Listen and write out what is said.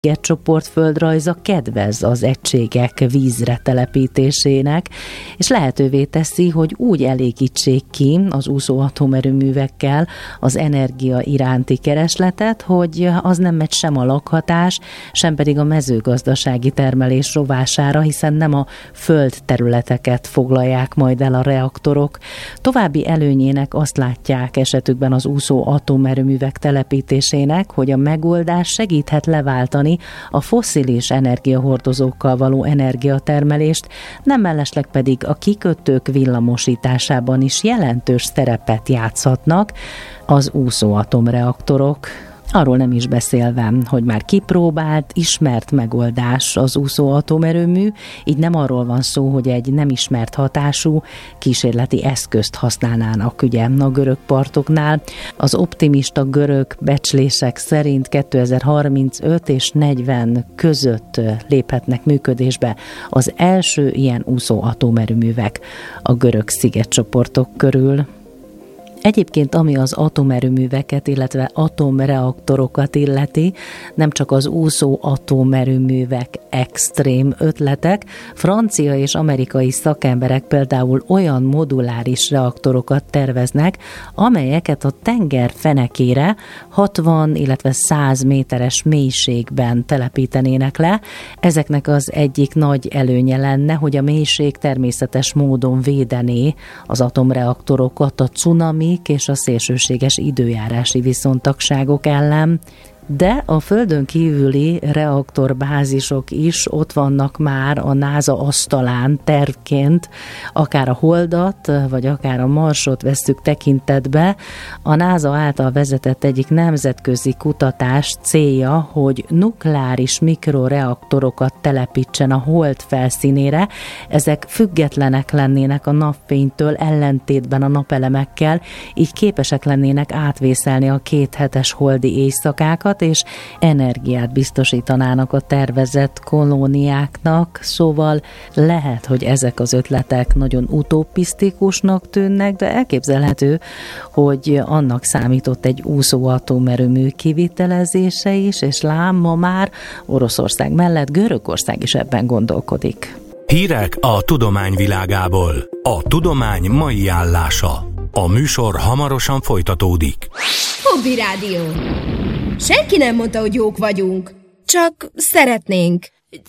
szigetcsoport földrajza kedvez az egységek vízre telepítésének, és lehetővé teszi, hogy úgy elégítsék ki az úszó atomerőművekkel az energia iránti keresletet, hogy az nem megy sem a lakhatás, sem pedig a mezőgazdasági termelés rovására, hiszen nem a földterületeket foglalják majd el a reaktorok. További előnyének azt látják esetükben az úszó atomerőművek telepítésének, hogy a megoldás segíthet leváltani a fosszilis energiahordozókkal való energiatermelést, nem mellesleg pedig a kikötők villamosításában is jelentős szerepet játszhatnak az úszó atomreaktorok. Arról nem is beszélve, hogy már kipróbált, ismert megoldás az úszó atomerőmű, így nem arról van szó, hogy egy nem ismert hatású kísérleti eszközt használnának ugye a görög partoknál. Az optimista görög becslések szerint 2035 és 40 között léphetnek működésbe az első ilyen úszó atomerőművek a görög szigetcsoportok körül. Egyébként, ami az atomerőműveket, illetve atomreaktorokat illeti, nem csak az úszó atomerőművek extrém ötletek, francia és amerikai szakemberek például olyan moduláris reaktorokat terveznek, amelyeket a tenger fenekére 60, illetve 100 méteres mélységben telepítenének le. Ezeknek az egyik nagy előnye lenne, hogy a mélység természetes módon védené az atomreaktorokat a cunami és a szélsőséges időjárási viszontagságok ellen, de a földön kívüli reaktorbázisok is ott vannak már a NASA asztalán tervként, akár a Holdat, vagy akár a Marsot vesszük tekintetbe. A NASA által vezetett egyik nemzetközi kutatás célja, hogy nukleáris mikroreaktorokat telepítsen a Hold felszínére. Ezek függetlenek lennének a napfénytől, ellentétben a napelemekkel, így képesek lennének átvészelni a 2 hetes holdi éjszakákat, és energiát biztosítanának a tervezett kolóniáknak, szóval lehet, hogy ezek az ötletek nagyon utopisztikusnak tűnnek, de elképzelhető, hogy annak számított egy úszó atomerőmű kivitelezése is, és lám ma már Oroszország mellett Görögország is ebben gondolkodik. Hírek a tudomány világából. A tudomány mai állása. A műsor hamarosan folytatódik. Hobby Rádió. Senki nem mondta, hogy jók vagyunk. Csak szeretnénk.